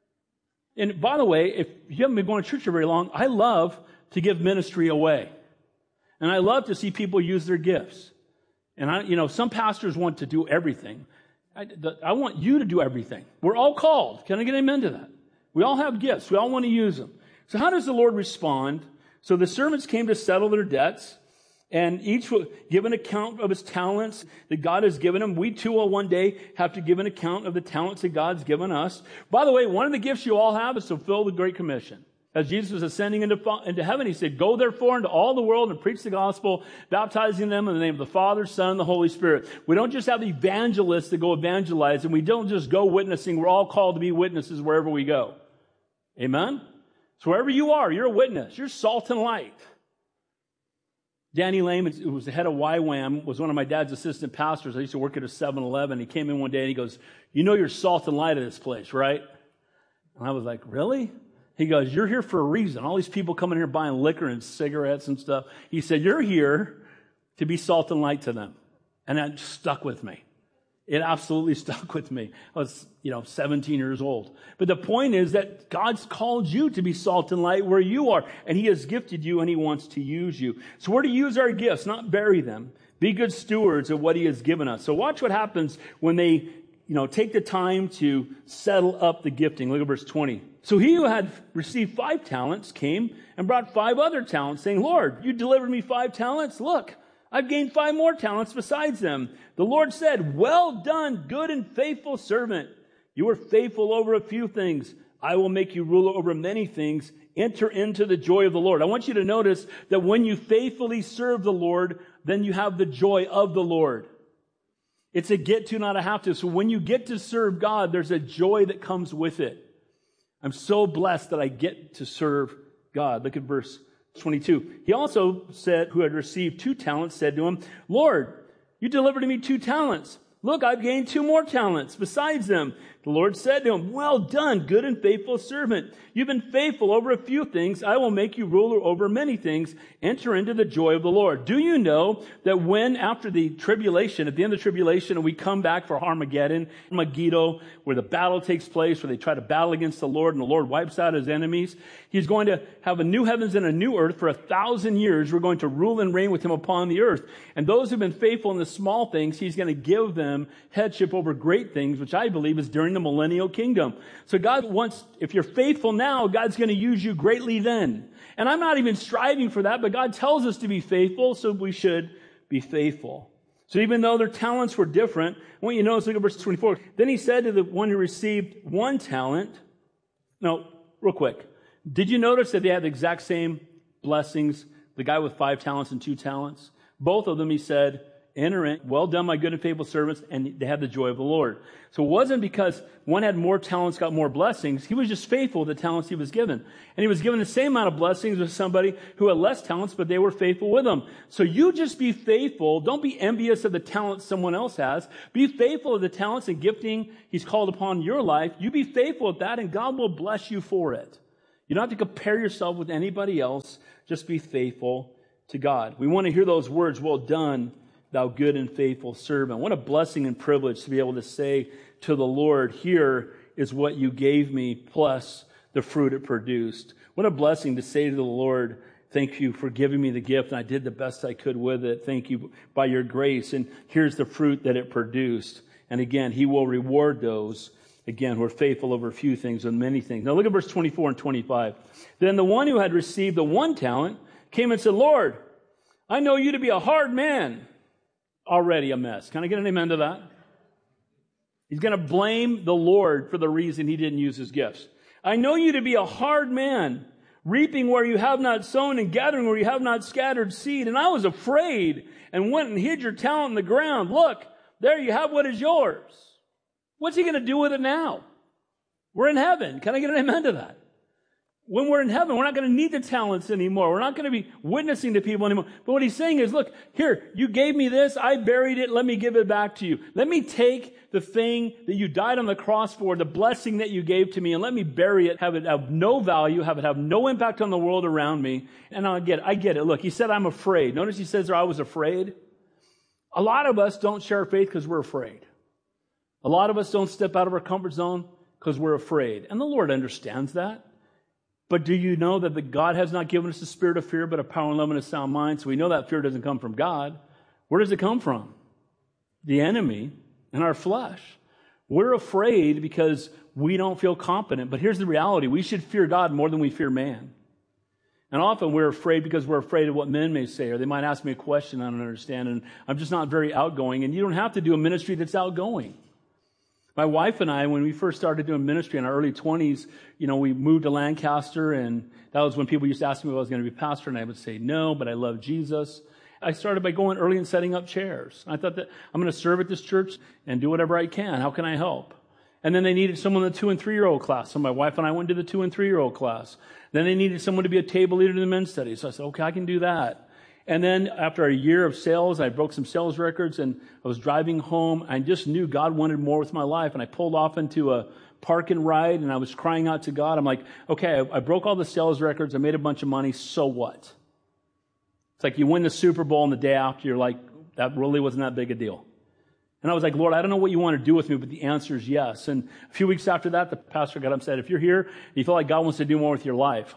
And by the way, if you haven't been going to church for very long, I love to give ministry away. And I love to see people use their gifts. And I, you know, some pastors want to do everything. I, the, I want you to do everything. We're all called. Can I get an amen to that? We all have gifts. We all want to use them. So how does the Lord respond? So the servants came to settle their debts, and each will give an account of his talents that God has given him. We too will one day have to give an account of the talents that God's given us. By the way, one of the gifts you all have is to fulfill the Great Commission. As Jesus was ascending into, into heaven, he said, go therefore into all the world and preach the gospel, baptizing them in the name of the Father, Son, and the Holy Spirit. We don't just have evangelists that go evangelize, and we don't just go witnessing. We're all called to be witnesses wherever we go. Amen? So wherever you are, you're a witness. You're salt and light. Danny Lame, who was the head of Y WAM, was one of my dad's assistant pastors. I used to work at a seven eleven. He came in one day and he goes, you know you're salt and light of this place, right? And I was like, really? He goes, you're here for a reason. All these people coming here buying liquor and cigarettes and stuff. He said, you're here to be salt and light to them. And that stuck with me. It absolutely stuck with me. I was, you know, seventeen years old. But the point is that God's called you to be salt and light where you are. And he has gifted you and he wants to use you. So we're to use our gifts, not bury them. Be good stewards of what he has given us. So watch what happens when they, you know, take the time to settle up the gifting. Look at verse twenty. So he who had received five talents came and brought five other talents, saying, Lord, you delivered me five talents. Look, I've gained five more talents besides them. The Lord said, well done, good and faithful servant. You were faithful over a few things. I will make you ruler over many things. Enter into the joy of the Lord. I want you to notice that when you faithfully serve the Lord, then you have the joy of the Lord. It's a get to, not a have to. So when you get to serve God, there's a joy that comes with it. I'm so blessed that I get to serve God. Look at verse twenty-two. He also said, who had received two talents, said to him, Lord, you delivered to me two talents. Look, I've gained two more talents besides them. The Lord said to him, well done, good and faithful servant. You've been faithful over a few things. I will make you ruler over many things. Enter into the joy of the Lord. Do you know that when after the tribulation, at the end of the tribulation, and we come back for Armageddon, Megiddo, where the battle takes place, where they try to battle against the Lord and the Lord wipes out his enemies, he's going to have a new heavens and a new earth for a thousand years. We're going to rule and reign with him upon the earth. And those who've been faithful in the small things, he's going to give them headship over great things, which I believe is during the millennial kingdom. So God wants, if you're faithful now, God's going to use you greatly then. And I'm not even striving for that, but God tells us to be faithful, so we should be faithful. So even though their talents were different, I want you to notice, look at verse twenty-four. Then he said to the one who received one talent, no, real quick. Did you notice that they had the exact same blessings? The guy with five talents and two talents? Both of them, he said, enter in, well done, my good and faithful servants, and they had the joy of the Lord. So it wasn't because one had more talents, got more blessings. He was just faithful with the talents he was given. And he was given the same amount of blessings with somebody who had less talents, but they were faithful with him. So you just be faithful. Don't be envious of the talents someone else has. Be faithful of the talents and gifting he's called upon your life. You be faithful at that, and God will bless you for it. You don't have to compare yourself with anybody else. Just be faithful to God. We want to hear those words, well done, thou good and faithful servant. What a blessing and privilege to be able to say to the Lord, here is what you gave me, plus the fruit it produced. What a blessing to say to the Lord, thank you for giving me the gift, and I did the best I could with it. Thank you by your grace, and here's the fruit that it produced. And again, he will reward those, again, who are faithful over a few things and many things. Now look at verse twenty-four and twenty-five. Then the one who had received the one talent came and said, Lord, I know you to be a hard man. Already a mess. Can I get an amen to that? He's going to blame the Lord for the reason he didn't use his gifts. I know you to be a hard man, reaping where you have not sown and gathering where you have not scattered seed. And I was afraid and went and hid your talent in the ground. Look, there you have what is yours. What's he going to do with it now? We're in heaven. Can I get an amen to that? When we're in heaven, we're not going to need the talents anymore. We're not going to be witnessing to people anymore. But what he's saying is, look, here, you gave me this. I buried it. Let me give it back to you. Let me take the thing that you died on the cross for, the blessing that you gave to me, and let me bury it, have it have no value, have it have no impact on the world around me. And I get it. I get it. Look, he said, I'm afraid. Notice he says there, I was afraid. A lot of us don't share faith because we're afraid. A lot of us don't step out of our comfort zone because we're afraid. And the Lord understands that. But do you know that the God has not given us a spirit of fear, but a power and love and a sound mind? So we know that fear doesn't come from God. Where does it come from? The enemy and our flesh. We're afraid because we don't feel confident. But here's the reality. We should fear God more than we fear man. And often we're afraid because we're afraid of what men may say, or they might ask me a question I don't understand, and I'm just not very outgoing. And you don't have to do a ministry that's outgoing. My wife and I, when we first started doing ministry in our early twenties, you know, we moved to Lancaster, and that was when people used to ask me if I was going to be pastor, and I would say no, but I love Jesus. I started by going early and setting up chairs. I thought that I'm going to serve at this church and do whatever I can. How can I help? And then they needed someone in the two and three-year-old class. So my wife and I went to the two and three-year-old class. Then they needed someone to be a table leader in the men's study. So I said, okay, I can do that. And then after a year of sales, I broke some sales records, and I was driving home. I just knew God wanted more with my life. And I pulled off into a park and ride, and I was crying out to God. I'm like, okay, I, I broke all the sales records. I made a bunch of money. So what? It's like you win the Super Bowl, and the day after, you're like, that really wasn't that big a deal. And I was like, Lord, I don't know what you want to do with me, but the answer is yes. And a few weeks after that, the pastor got up and said, if you're here, and you feel like God wants to do more with your life,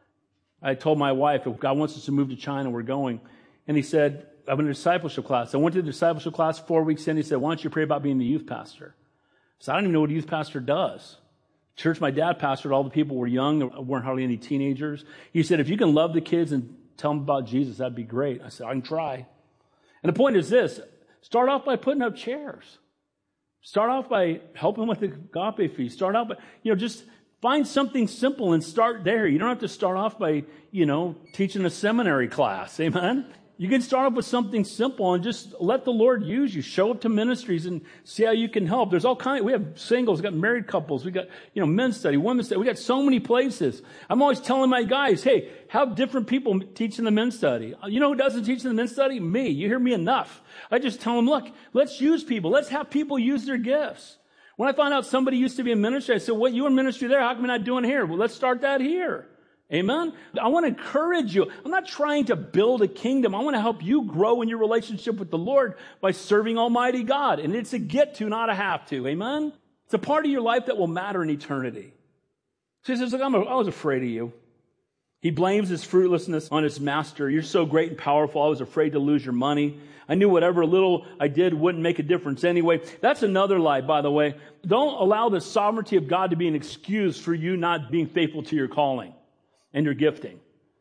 I told my wife, if God wants us to move to China, we're going. And he said, I'm in a discipleship class. I went to the discipleship class four weeks in. He said, why don't you pray about being the youth pastor? So I don't even know what a youth pastor does. Church my dad pastored, all the people were young. There weren't hardly any teenagers. He said, if you can love the kids and tell them about Jesus, that'd be great. I said, I can try. And the point is this, start off by putting up chairs. Start off by helping with the agape fee. Start out by, you know, just find something simple and start there. You don't have to start off by, you know, teaching a seminary class. Amen? You can start off with something simple and just let the Lord use you. Show up to ministries and see how you can help. There's all kinds. We have singles, we got married couples, we got, you know, men's study, women's study. We got so many places. I'm always telling my guys, hey, have different people teach in the men's study. You know who doesn't teach in the men's study? Me. You hear me enough. I just tell them, look, let's use people. Let's have people use their gifts. When I found out somebody used to be in ministry, I said, well, you were in ministry there. How come you're not doing it here? Well, let's start that here. Amen? I want to encourage you. I'm not trying to build a kingdom. I want to help you grow in your relationship with the Lord by serving Almighty God. And it's a get to, not a have to. Amen? It's a part of your life that will matter in eternity. So he says, look, I'm a, I was afraid of you. He blames his fruitlessness on his master. You're so great and powerful. I was afraid to lose your money. I knew whatever little I did wouldn't make a difference anyway. That's another lie, by the way. Don't allow the sovereignty of God to be an excuse for you not being faithful to your calling and your gifting.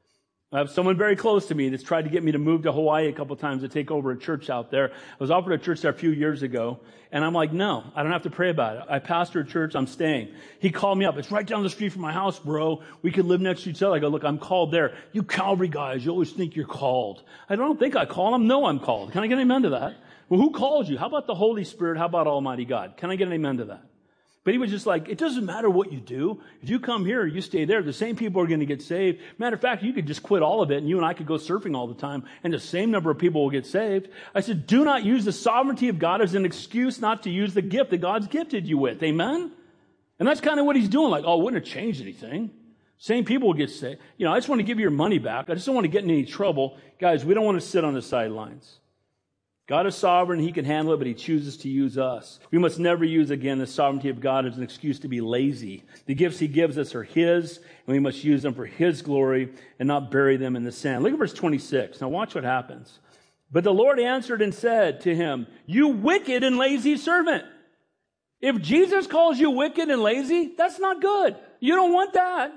I have someone very close to me that's tried to get me to move to Hawaii a couple times to take over a church out there. I was offered a church there a few years ago, and I'm like, no, I don't have to pray about it. I pastor a church, I'm staying. He called me up. It's right down the street from my house, bro. We could live next to each other. I go, look, I'm called there. You Calvary guys, you always think you're called. I don't think I call them. No, I'm called. Can I get an amen to that? Well, who called you? How about the Holy Spirit? How about Almighty God? Can I get an amen to that? But he was just like, it doesn't matter what you do. If you come here or you stay there, the same people are going to get saved. Matter of fact, you could just quit all of it and you and I could go surfing all the time and the same number of people will get saved. I said, do not use the sovereignty of God as an excuse not to use the gift that God's gifted you with. Amen? And that's kind of what he's doing. Like, oh, it wouldn't have changed anything. Same people will get saved. You know, I just want to give you your money back. I just don't want to get in any trouble. Guys, we don't want to sit on the sidelines. God is sovereign. He can handle it, but he chooses to use us. We must never use, again, the sovereignty of God as an excuse to be lazy. The gifts he gives us are his, and we must use them for his glory and not bury them in the sand. Look at verse twenty-six. Now watch what happens. But the Lord answered and said to him, you wicked and lazy servant. If Jesus calls you wicked and lazy, that's not good. You don't want that.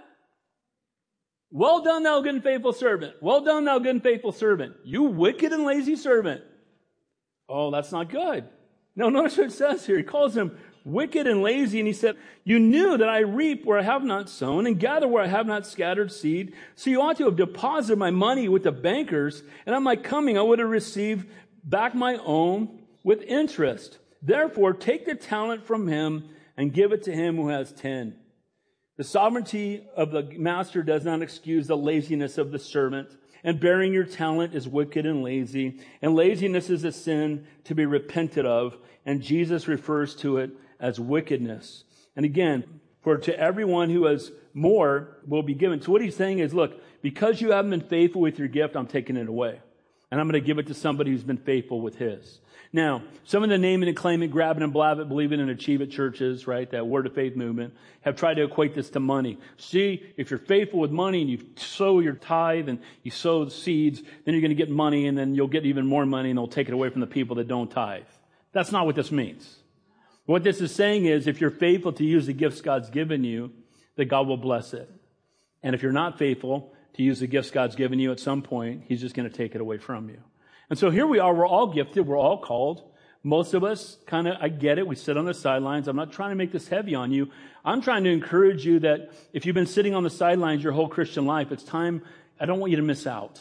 Well done, thou good and faithful servant. Well done, thou good and faithful servant. You wicked and lazy servant. Oh, that's not good. No, notice what it says here. He calls him wicked and lazy, and he said, you knew that I reap where I have not sown and gather where I have not scattered seed. So you ought to have deposited my money with the bankers, and on my coming I would have received back my own with interest. Therefore, take the talent from him and give it to him who has ten. The sovereignty of the master does not excuse the laziness of the servant. And bearing your talent is wicked and lazy. And laziness is a sin to be repented of. And Jesus refers to it as wickedness. And again, for to everyone who has more will be given. So what he's saying is, look, because you haven't been faithful with your gift, I'm taking it away. And I'm going to give it to somebody who's been faithful with his. Now, some of the name it and claim it, grab it and blab it, believe it and achieve it churches, right, that word of faith movement, have tried to equate this to money. See, if you're faithful with money and you sow your tithe and you sow the seeds, then you're going to get money and then you'll get even more money and they'll take it away from the people that don't tithe. That's not what this means. What this is saying is if you're faithful to use the gifts God's given you, that God will bless it. And if you're not faithful to use the gifts God's given you at some point, he's just going to take it away from you. And so here we are, we're all gifted, we're all called. Most of us kind of, I get it, we sit on the sidelines. I'm not trying to make this heavy on you. I'm trying to encourage you that if you've been sitting on the sidelines your whole Christian life, it's time, I don't want you to miss out.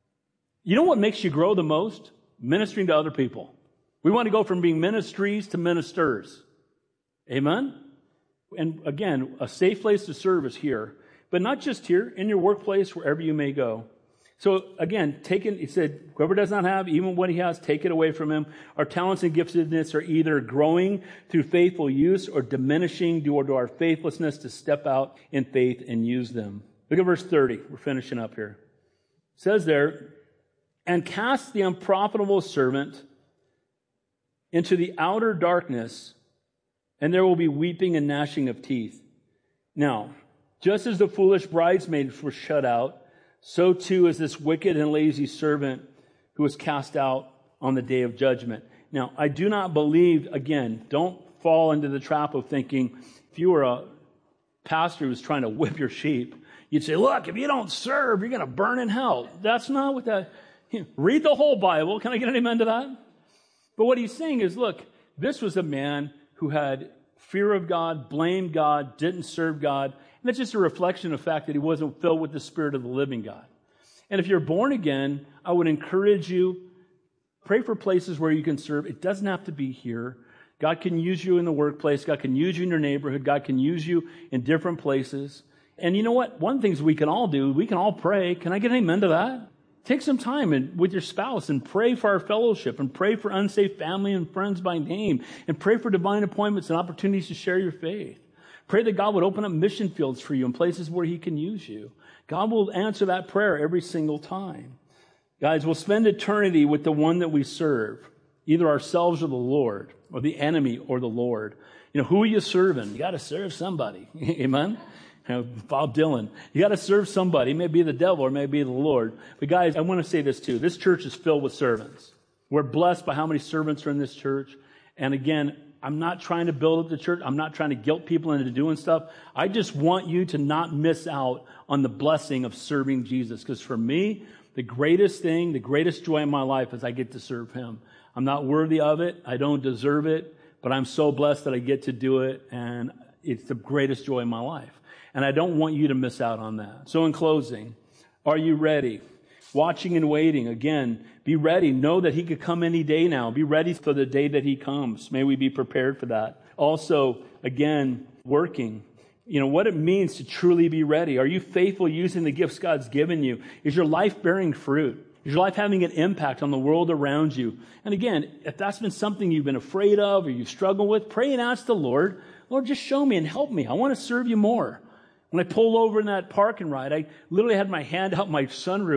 You know what makes you grow the most? Ministering to other people. We want to go from being ministries to ministers. Amen? And again, a safe place to serve is here. But not just here, in your workplace, wherever you may go. So again, taken, he said, whoever does not have, even what he has, take it away from him. Our talents and giftedness are either growing through faithful use or diminishing due to our faithlessness to step out in faith and use them. Look at verse thirty. We're finishing up here. It says there, and cast the unprofitable servant into the outer darkness, and there will be weeping and gnashing of teeth. Now, just as the foolish bridesmaids were shut out, so too is this wicked and lazy servant who was cast out on the day of judgment. Now, I do not believe, again, don't fall into the trap of thinking, if you were a pastor who was trying to whip your sheep, you'd say, look, if you don't serve, you're going to burn in hell. That's not what that, you know, read the whole Bible. Can I get an amen to that? But what he's saying is, look, this was a man who had fear of God, blamed God, didn't serve God. And that's just a reflection of the fact that he wasn't filled with the Spirit of the living God. And if you're born again, I would encourage you, pray for places where you can serve. It doesn't have to be here. God can use you in the workplace. God can use you in your neighborhood. God can use you in different places. And you know what? One of the things we can all do, we can all pray. Can I get an amen to that? Take some time and, with your spouse and pray for our fellowship and pray for unsafe family and friends by name and pray for divine appointments and opportunities to share your faith. Pray that God would open up mission fields for you in places where he can use you. God will answer that prayer every single time. Guys, we'll spend eternity with the one that we serve, either ourselves or the Lord, or the enemy or the Lord. You know, who are you serving? You got to serve somebody. Amen? You know, Bob Dylan. You got to serve somebody. It may be the devil or it may be the Lord. But guys, I want to say this too. This church is filled with servants. We're blessed by how many servants are in this church. And again, I'm not trying to build up the church. I'm not trying to guilt people into doing stuff. I just want you to not miss out on the blessing of serving Jesus. Because for me, the greatest thing, the greatest joy in my life is I get to serve him. I'm not worthy of it. I don't deserve it. But I'm so blessed that I get to do it. And it's the greatest joy in my life. And I don't want you to miss out on that. So in closing, are you ready? Watching and waiting. Again, be ready. Know that he could come any day now. Be ready for the day that he comes. May we be prepared for that. Also, again, working. You know, what it means to truly be ready. Are you faithful using the gifts God's given you? Is your life bearing fruit? Is your life having an impact on the world around you? And again, if that's been something you've been afraid of or you struggle with, pray and ask the Lord, Lord, just show me and help me. I want to serve you more. When I pulled over in that parking ride, I literally had my hand out my sunroof